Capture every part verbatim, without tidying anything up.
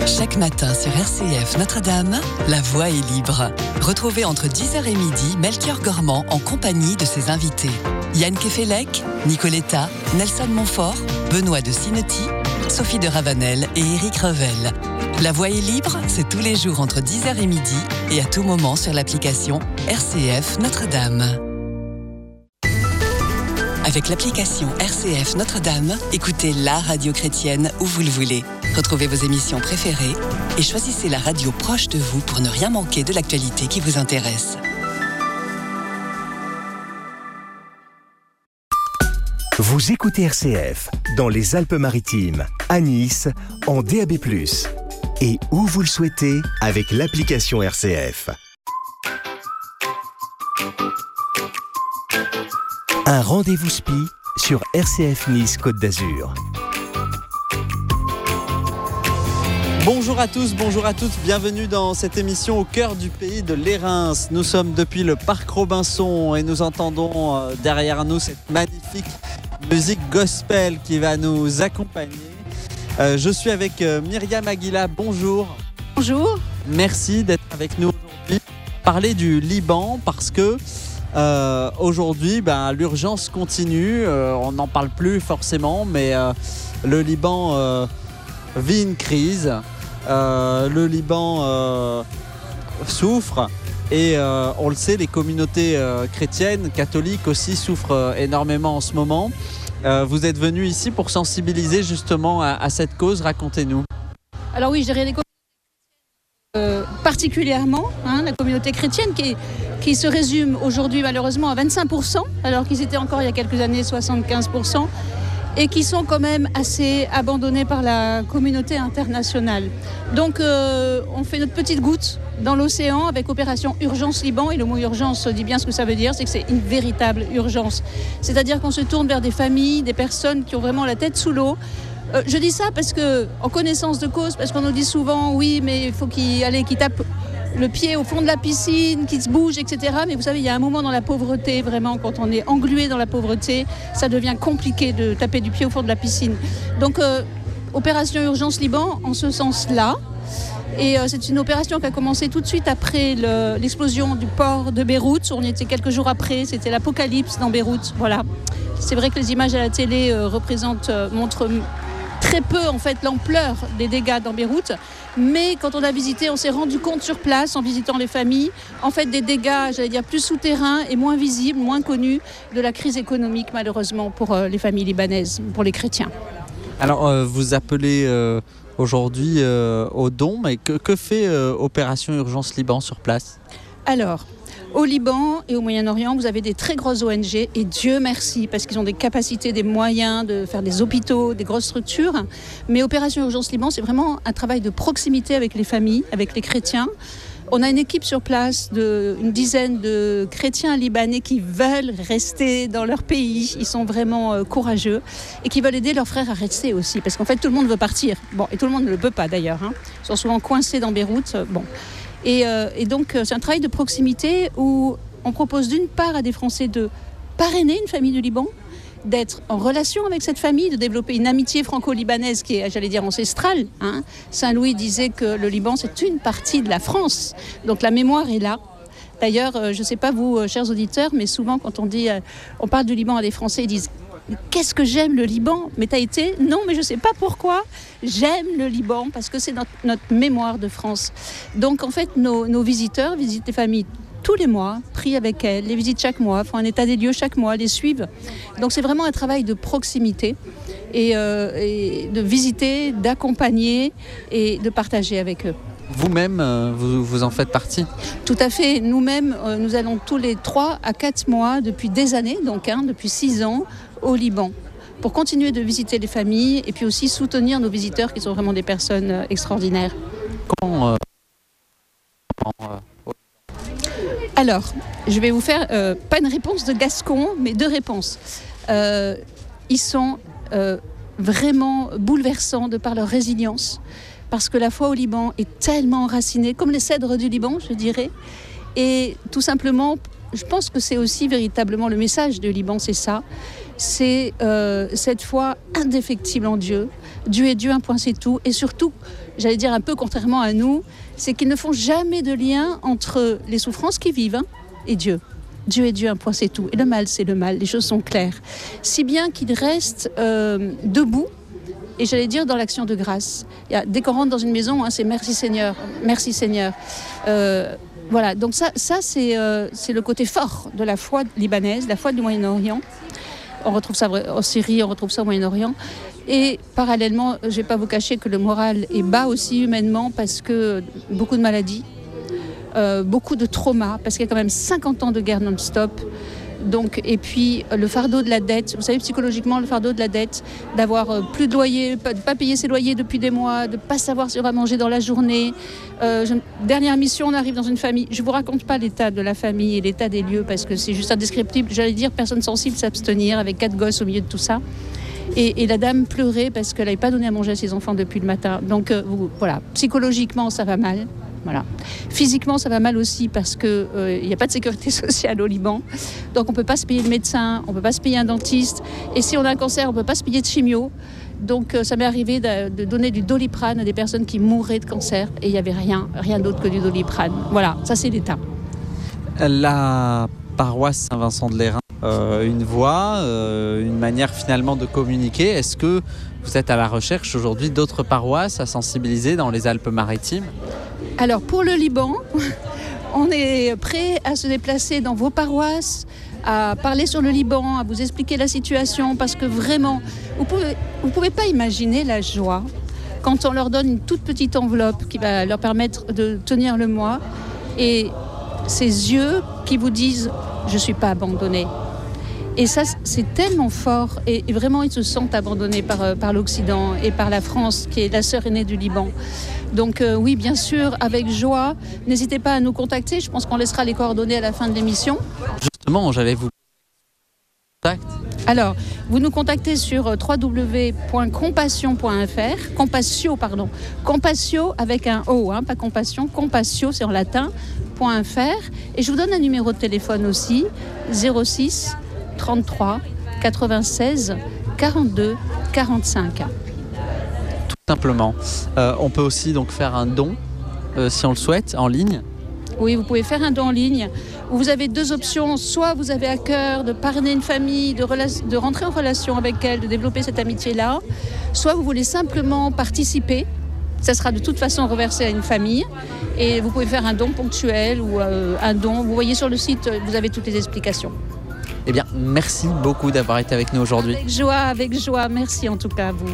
Chaque matin sur R C F Notre-Dame, la voix est libre. Retrouvez entre dix heures et midi Melchior Gormand en compagnie de ses invités. Yann Kefelec, Nicoletta, Nelson Montfort, Benoît de Sinetti, Sophie de Ravanel et Éric Revel. La voix est libre, c'est tous les jours entre dix heures et midi et à tout moment sur l'application R C F Notre-Dame. Avec l'application R C F Notre-Dame, écoutez la radio chrétienne où vous le voulez. Retrouvez vos émissions préférées et choisissez la radio proche de vous pour ne rien manquer de l'actualité qui vous intéresse. Vous écoutez R C F dans les Alpes-Maritimes, à Nice, en D A B plus, et où vous le souhaitez avec l'application R C F. Un rendez-vous S P I sur R C F Nice Côte d'Azur. Bonjour à tous, bonjour à toutes, bienvenue dans cette émission au cœur du pays de l'Érins. Nous sommes depuis le parc Robinson et nous entendons euh, derrière nous cette magnifique musique gospel qui va nous accompagner. Euh, je suis avec euh, Myriam Aguila, bonjour. Bonjour. Merci d'être avec nous aujourd'hui. Parler du Liban parce que Euh, aujourd'hui, ben, l'urgence continue, euh, on n'en parle plus forcément, mais euh, le Liban euh, vit une crise, euh, le Liban euh, souffre et euh, on le sait, les communautés euh, chrétiennes, catholiques aussi souffrent euh, énormément en ce moment. Euh, vous êtes venu ici pour sensibiliser justement à, à cette cause, racontez-nous. Alors oui, je dirais les communautés euh, particulièrement, hein, la communauté chrétienne qui est qui se résume aujourd'hui malheureusement à vingt-cinq pour cent, alors qu'ils étaient encore il y a quelques années soixante-quinze pour cent, et qui sont quand même assez abandonnés par la communauté internationale. Donc euh, on fait notre petite goutte dans l'océan avec Opération Urgence Liban, et le mot urgence dit bien ce que ça veut dire, c'est que c'est une véritable urgence. C'est-à-dire qu'on se tourne vers des familles, des personnes qui ont vraiment la tête sous l'eau. Euh, je dis ça parce que, en connaissance de cause, parce qu'on nous dit souvent, oui, mais il faut qu'ils, allez, qu'ils tapent le pied au fond de la piscine, qui se bouge, et cetera. Mais vous savez, il y a un moment dans la pauvreté, vraiment, quand on est englué dans la pauvreté, ça devient compliqué de taper du pied au fond de la piscine. Donc, euh, Opération Urgence Liban, en ce sens-là. Et euh, c'est une opération qui a commencé tout de suite après le, l'explosion du port de Beyrouth. On y était quelques jours après, c'était l'apocalypse dans Beyrouth. Voilà. C'est vrai que les images à la télé euh, représentent, euh, montrent très peu, en fait, l'ampleur des dégâts dans Beyrouth. Mais quand on a visité, on s'est rendu compte sur place, en visitant les familles, en fait des dégâts, j'allais dire, plus souterrains et moins visibles, moins connus de la crise économique, malheureusement, pour euh, les familles libanaises, pour les chrétiens. Alors, euh, vous appelez euh, aujourd'hui euh, au don, mais que, que fait euh, Opération Urgence Liban sur place ? Alors, au Liban et au Moyen-Orient, vous avez des très grosses O N G, et Dieu merci, parce qu'ils ont des capacités, des moyens de faire des hôpitaux, des grosses structures. Mais Opération Urgence Liban, c'est vraiment un travail de proximité avec les familles, avec les chrétiens. On a une équipe sur place d'une dizaine de chrétiens libanais qui veulent rester dans leur pays. Ils sont vraiment euh, courageux et qui veulent aider leurs frères à rester aussi. Parce qu'en fait, tout le monde veut partir. Bon, et tout le monde ne le peut pas d'ailleurs. Hein. Ils sont souvent coincés dans Beyrouth. Euh, bon. Et, euh, et donc, c'est un travail de proximité où on propose d'une part à des Français de parrainer une famille du Liban, d'être en relation avec cette famille, de développer une amitié franco-libanaise qui est, j'allais dire, ancestrale. Hein. Saint-Louis disait que le Liban, c'est une partie de la France. Donc la mémoire est là. D'ailleurs, euh, je ne sais pas vous, euh, chers auditeurs, mais souvent quand on dit, euh, on parle du Liban à des Français, ils disent « Qu'est-ce que j'aime le Liban ?» Mais t'as été ? Non, mais je ne sais pas pourquoi. J'aime le Liban parce que c'est notre, notre mémoire de France. Donc en fait, nos, nos visiteurs visitent les familles tous les mois, prient avec elles, les visitent chaque mois, font un état des lieux chaque mois, les suivent. Donc c'est vraiment un travail de proximité et, euh, et de visiter, d'accompagner et de partager avec eux. Vous-même, euh, vous, vous en faites partie ? Tout à fait. Nous-mêmes, euh, nous allons tous les trois à quatre mois, depuis des années, donc hein, depuis six ans, au Liban, pour continuer de visiter les familles et puis aussi soutenir nos visiteurs qui sont vraiment des personnes euh, extraordinaires. Comment euh, comment, euh, Alors, je vais vous faire, euh, pas une réponse de Gascon, mais deux réponses. Euh, ils sont euh, vraiment bouleversants de par leur résilience, parce que la foi au Liban est tellement enracinée, comme les cèdres du Liban, je dirais. Et tout simplement, je pense que c'est aussi véritablement le message du Liban, c'est ça. C'est euh, cette foi indéfectible en Dieu, Dieu est Dieu, un point c'est tout. Et surtout, j'allais dire un peu contrairement à nous, c'est qu'ils ne font jamais de lien entre les souffrances qu'ils vivent hein, et Dieu. Dieu est Dieu, un point c'est tout. Et le mal, c'est le mal. Les choses sont claires. Si bien qu'ils restent euh, debout, et j'allais dire dans l'action de grâce. Il y a, dès qu'on rentre dans une maison, hein, c'est merci Seigneur, merci Seigneur. Euh, voilà, donc ça, ça c'est, euh, c'est le côté fort de la foi libanaise, la foi du Moyen-Orient. On retrouve ça en Syrie, on retrouve ça au Moyen-Orient. Et parallèlement, je ne vais pas vous cacher que le moral est bas aussi humainement parce que beaucoup de maladies, euh, beaucoup de traumas, parce qu'il y a quand même cinquante ans de guerre non-stop. Donc, et puis le fardeau de la dette, vous savez psychologiquement le fardeau de la dette, d'avoir euh, plus de loyer, de ne pas payer ses loyers depuis des mois, de ne pas savoir si on va manger dans la journée. Euh, je, dernière mission, on arrive dans une famille, je ne vous raconte pas l'état de la famille et l'état des lieux parce que c'est juste indescriptible, j'allais dire personne sensible s'abstenir avec quatre gosses au milieu de tout ça. Et, et la dame pleurait parce qu'elle n'avait pas donné à manger à ses enfants depuis le matin. Donc euh, vous, voilà, psychologiquement ça va mal. Voilà. Physiquement, ça va mal aussi parce qu'il n'y euh, a pas de sécurité sociale au Liban. Donc, on ne peut pas se payer de médecin, on ne peut pas se payer un dentiste. Et si on a un cancer, on ne peut pas se payer de chimio. Donc, euh, ça m'est arrivé de, de donner du Doliprane à des personnes qui mouraient de cancer. Et il n'y avait rien, rien d'autre que du Doliprane. Voilà, ça c'est l'état. La paroisse Saint-Vincent-de-Lérins, euh, une voie, euh, une manière finalement de communiquer. Est-ce que vous êtes à la recherche aujourd'hui d'autres paroisses à sensibiliser dans les Alpes-Maritimes ? Alors pour le Liban, on est prêt à se déplacer dans vos paroisses, à parler sur le Liban, à vous expliquer la situation parce que vraiment, vous pouvez, vous pouvez pas imaginer la joie quand on leur donne une toute petite enveloppe qui va leur permettre de tenir le mois et ces yeux qui vous disent « je suis pas abandonné ». Et ça, c'est tellement fort. Et vraiment, ils se sentent abandonnés par, par l'Occident et par la France, qui est la sœur aînée du Liban. Donc euh, oui, bien sûr, avec joie. N'hésitez pas à nous contacter. Je pense qu'on laissera les coordonnées à la fin de l'émission. Justement, j'allais vous contacter. Alors, vous nous contactez sur w w w point compassion point f r. Compassio, pardon. Compassio avec un O, hein, pas compassion. Compassio, c'est en latin, .fr. Et je vous donne un numéro de téléphone aussi, zéro six trente-trois quatre-vingt-seize quarante-deux quarante-cinq. Tout simplement. Euh, on peut aussi donc faire un don, euh, si on le souhaite, en ligne. Oui, vous pouvez faire un don en ligne. Vous avez deux options. Soit vous avez à cœur de parrainer une famille, de, rela- de rentrer en relation avec elle, de développer cette amitié-là. Soit vous voulez simplement participer. Ça sera de toute façon reversé à une famille. Et vous pouvez faire un don ponctuel ou euh, un don. Vous voyez sur le site, vous avez toutes les explications. Eh bien, merci beaucoup d'avoir été avec nous aujourd'hui. Avec joie, avec joie. Merci en tout cas à vous.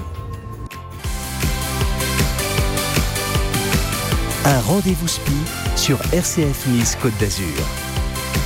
Un rendez-vous S P I sur R C F Nice Côte d'Azur.